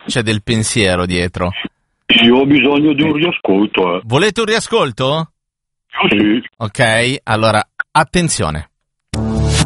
c'è del pensiero dietro. Io ho bisogno di un riascolto. Volete un riascolto? Sì. Ok, allora, attenzione.